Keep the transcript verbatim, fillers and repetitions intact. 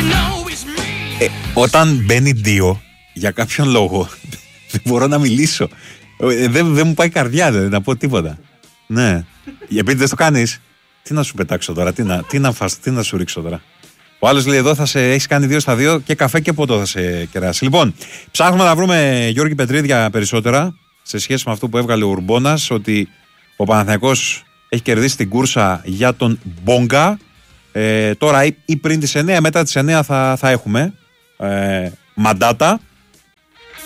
Ε, όταν μπαίνει δύο, για κάποιον λόγο, δεν μπορώ να μιλήσω. Ε, δεν, δεν μου πάει η καρδιά, δεν να πω τίποτα. Ναι. Επειδή δεν το κάνεις, τι να σου πετάξω τώρα, τι να, τι να, φας, τι να σου ρίξω τώρα. Ο άλλος λέει εδώ θα σε έχεις κάνει δύο στα δύο και καφέ και ποτό θα σε κεράσει. Λοιπόν, ψάχνουμε να βρούμε Γιώργη Πετρίδια περισσότερα σε σχέση με αυτό που έβγαλε ο Ουρμπώνας, ότι ο Παναθηναϊκός έχει κερδίσει την κούρσα για τον Μπόγκα. Ε, τώρα ή, ή πριν τις εννιά, μετά τις εννιά θα, θα έχουμε ε, μαντάτα.